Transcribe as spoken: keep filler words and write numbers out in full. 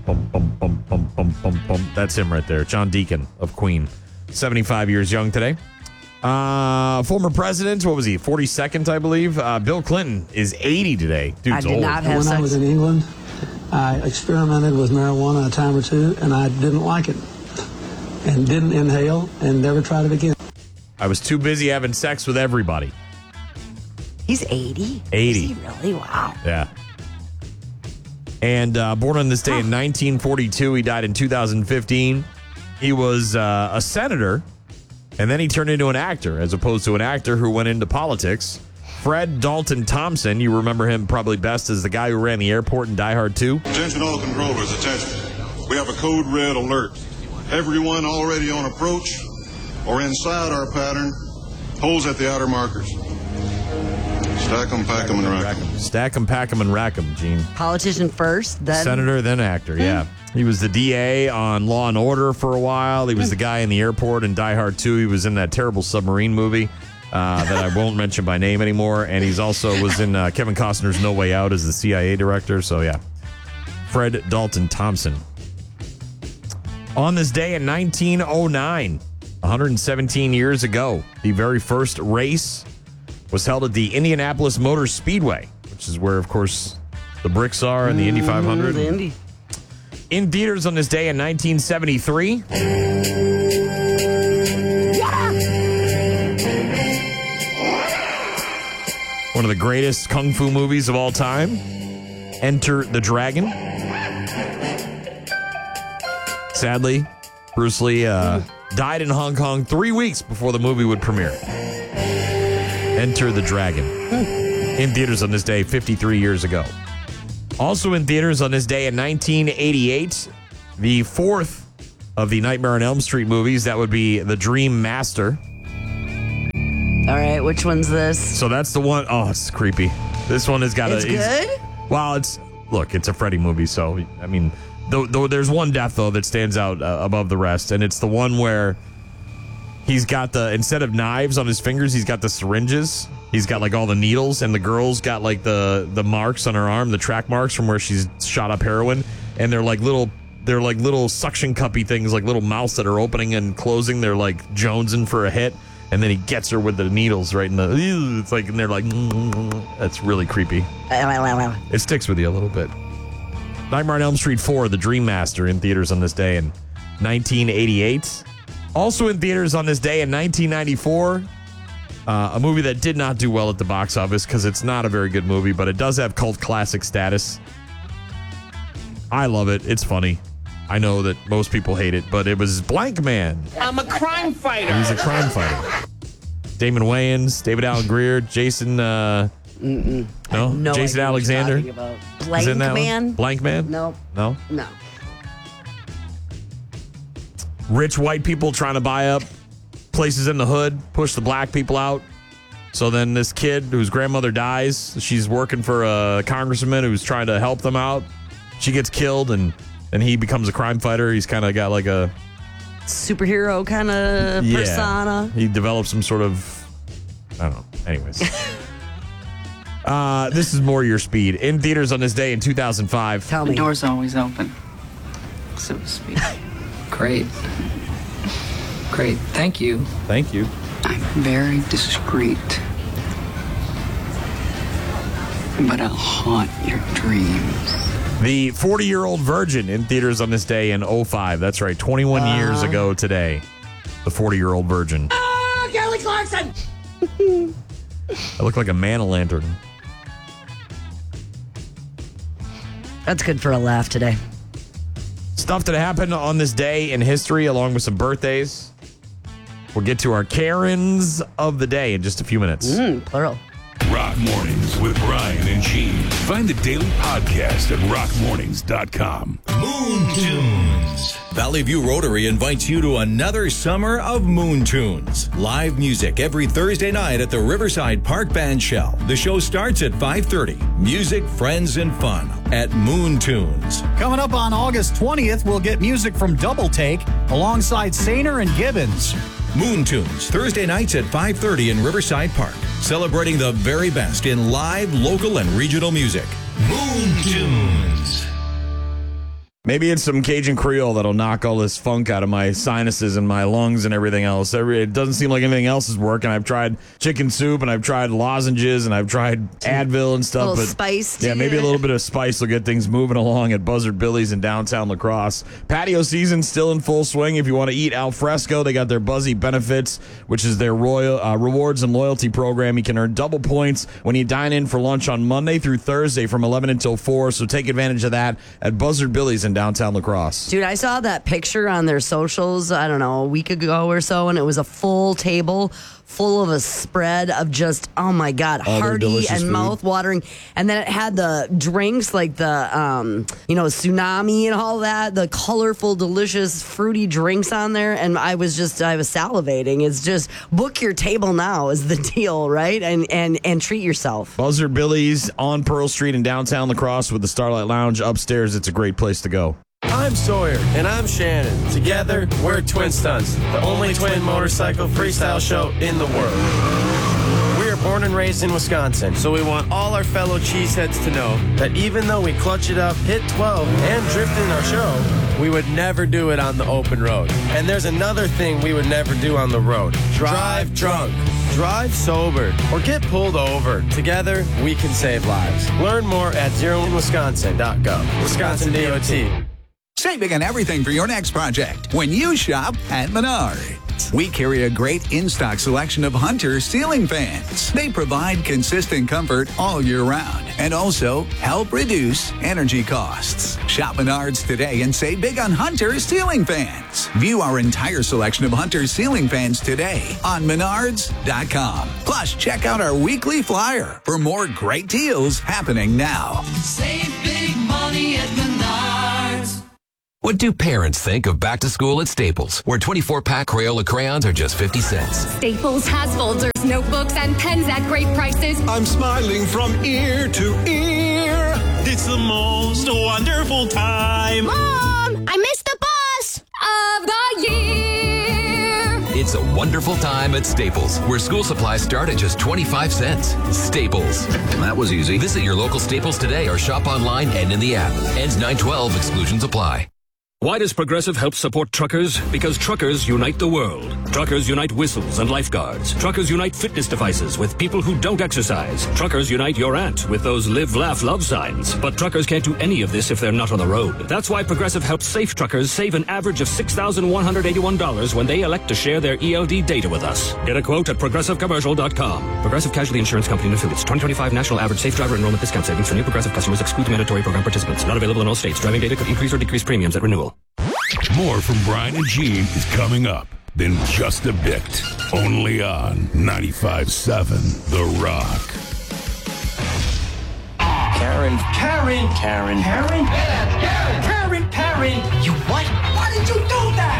Bum, bum, bum, bum, bum, bum, bum. That's him right there. John Deacon of Queen. seventy-five years young today. Uh, former president, what was he? forty-second, I believe. Uh, Bill Clinton is eighty today. Dude's I did old. not have when sex. I was in England, I experimented with marijuana a time or two, and I didn't like it. And didn't inhale, and never tried it again. I was too busy having sex with everybody. He's eighty? eighty. Is he really? Wow. Yeah. And uh, born on this day Huh. in nineteen forty-two, he died in two thousand fifteen. He was uh, a senator, and then he turned into an actor, as opposed to an actor who went into politics. Fred Dalton Thompson, you remember him probably best as the guy who ran the airport in Die Hard two. Attention all controllers, attention. We have a code red alert. Everyone already on approach or inside our pattern, holes at the outer markers. Stack them, pack them, and rack them. Stack 'em, pack 'em, and rack 'em, Gene. Politician first, then Senator, then actor, yeah. He was the D A on Law and Order for a while. He was the guy in the airport in Die Hard two. He was in that terrible submarine movie uh, that I won't mention by name anymore. And he's also was in uh, Kevin Costner's No Way Out as the C I A director. So, yeah. Fred Dalton Thompson. On this day in nineteen oh nine, one hundred seventeen years ago, the very first race was held at the Indianapolis Motor Speedway, which is where, of course, the bricks are and the Indy five hundred. the Indy. In theaters on this day in nineteen seventy-three. One of the greatest kung fu movies of all time. Enter the Dragon. Sadly, Bruce Lee uh, died in Hong Kong three weeks before the movie would premiere. Enter the Dragon. In theaters on this day fifty-three years ago. Also in theaters on this day in nineteen eighty-eight, the fourth of the Nightmare on Elm Street movies. That would be The Dream Master. All right, which one's this? So that's the one. Oh, it's creepy. This one has got a. It's good? Well, it's look, it's a Freddy movie, so I mean, though, though there's one death though that stands out uh, above the rest, and it's the one where he's got the instead of knives on his fingers, he's got the syringes. He's got like all the needles, and the girl's got like the the marks on her arm, the track marks from where she's shot up heroin, and they're like little. They're like little suction cuppy things, like little mouths that are opening and closing. They're like jonesing for a hit, and then he gets her with the needles right in the. It's like, and they're like, mm, that's really creepy. It sticks with you a little bit. Nightmare on Elm Street four, The Dream Master, in theaters on this day in nineteen eighty-eight. Also in theaters on this day in nineteen ninety-four, uh, a movie that did not do well at the box office because it's not a very good movie, but it does have cult classic status. I love it. It's funny. I know that most people hate it, but it was Blank Man. I'm a crime fighter. He's a crime fighter. Damon Wayans, David Alan Grier, Jason. Uh, Mm-mm. no, no Jason idea what you're Alexander. talking about. Blank Is in that Man? One? Blank Man. No. No. No. Rich white people trying to buy up places in the hood, push the black people out. So then this kid whose grandmother dies, she's working for a congressman who's trying to help them out. She gets killed, and and he becomes a crime fighter. He's kind of got like a superhero kind of yeah, persona. He develops some sort of, I don't know. Anyways. uh, this is more your speed. In theaters on this day in two thousand five. Tell me. The door's always open, so to speak. Great. Great. Thank you. Thank you. I'm very discreet, but I'll haunt your dreams. The forty-year-old virgin in theaters on this day in oh five. That's right, twenty-one uh, years ago today. The forty-year-old virgin. Oh, Kelly Clarkson! I look like a man-o'-lantern. That's good for a laugh today. Stuff that happened on this day in history, along with some birthdays. We'll get to our Karens of the day in just a few minutes. Mm, plural. Rock Mornings with Brian and Gene. Find the daily podcast at rock mornings dot com. Moon Tunes. Valley View Rotary invites you to another summer of Moon Tunes. Live music every Thursday night at the Riverside Park Band Shell. The show starts at five thirty. Music, friends, and fun at Moon Tunes. Coming up on August twentieth, we'll get music from Double Take alongside Sainer and Gibbons. Moon Tunes, Thursday nights at five thirty in Riverside Park. Celebrating the very best in live, local, and regional music. Moon Tunes. Maybe it's some Cajun Creole that'll knock all this funk out of my sinuses and my lungs and everything else. Every, it doesn't seem like anything else is working. I've tried chicken soup and I've tried lozenges and I've tried Advil and stuff. A little but spice. Yeah, maybe a little bit of spice will get things moving along at Buzzard Billy's in downtown La Crosse. Patio season still in full swing. If you want to eat al fresco, they got their Buzzy Benefits, which is their royal uh, rewards and loyalty program. You can earn double points when you dine in for lunch on Monday through Thursday from eleven until four. So take advantage of that at Buzzard Billy's in downtown La Crosse. Dude, I saw that picture on their socials, I don't know, a week ago or so, and it was a full table full of a spread of just, oh my God, All their hearty delicious and food. mouth-watering. And then it had the drinks like the, um, you know, tsunami and all that, the colorful, delicious, fruity drinks on there. And I was just, I was salivating. It's just, book your table now is the deal, right? And and and treat yourself. Buzzard Billy's on Pearl Street in downtown La Crosse with the Starlight Lounge upstairs. It's a great place to go. I'm Sawyer. And I'm Shannon. Together, we're Twin Stunts, the only twin motorcycle freestyle show in the world. We are born and raised in Wisconsin, so we want all our fellow cheeseheads to know that even though we clutch it up, hit twelve, and drift in our show, we would never do it on the open road. And there's another thing we would never do on the road. Drive drunk. Drive sober or get pulled over. Together, we can save lives. Learn more at zero in wisconsin dot gov. Wisconsin D O T. Save big on everything for your next project when you shop at Menards. We carry a great in-stock selection of Hunter ceiling fans. They provide consistent comfort all year round and also help reduce energy costs. Shop Menards today and save big on Hunter ceiling fans. View our entire selection of Hunter ceiling fans today on menards dot com. Plus, check out our weekly flyer for more great deals happening now. Save big money at Menards. What do parents think of back to school at Staples, where twenty-four pack Crayola crayons are just fifty cents? Staples has folders, notebooks, and pens at great prices. I'm smiling from ear to ear. It's the most wonderful time. Mom, I missed the bus of the year. It's a wonderful time at Staples, where school supplies start at just twenty-five cents. Staples. That was easy. Visit your local Staples today or shop online and in the app. Ends nine twelve. Exclusions apply. Why does Progressive help support truckers? Because truckers unite the world. Truckers unite whistles and lifeguards. Truckers unite fitness devices with people who don't exercise. Truckers unite your aunt with those live, laugh, love signs. But truckers can't do any of this if they're not on the road. That's why Progressive helps safe truckers save an average of six thousand one hundred eighty-one dollars when they elect to share their E L D data with us. Get a quote at progressive commercial dot com. Progressive Casualty Insurance Company and Affiliates. twenty twenty-five National Average Safe Driver Enrollment Discount Savings for new Progressive customers exclude mandatory program participants. Not available in all states. Driving data could increase or decrease premiums at renewal. More from Brian and Gene is coming up in just a bit. Only on ninety-five point seven The Rock. Karen. Karen. Karen. Karen. Karen. Karen. Karen. You what? Why did you do that?